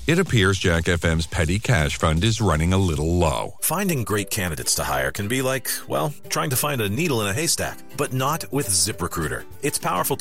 It appears Jack FM's petty cash fund is running a little low. Finding great candidates to hire can be like, well, trying to find a needle in a haystack, but not with ZipRecruiter. Its powerful